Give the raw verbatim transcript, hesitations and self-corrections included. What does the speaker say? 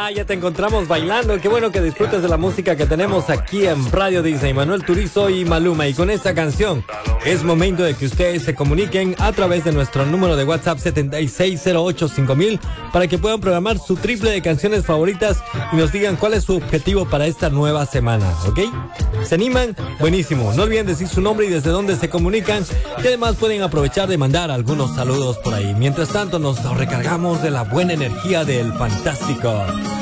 Ah, ya te encontramos bailando. Qué bueno que disfrutes de la música que tenemos aquí en Radio Disney. Manuel Turizo y Maluma. Y con esta canción es momento de que ustedes se comuniquen a través de nuestro número de WhatsApp setenta y seis cero ocho cinco mil para que puedan programar su triple de canciones favoritas y nos digan cuál es su objetivo para esta nueva semana, ¿ok? ¿Se animan? Buenísimo. No olviden decir su nombre y desde dónde se comunican. Y además pueden aprovechar de mandar algunos saludos por ahí. Mientras tanto, nos recargamos de la buena energía del fantástico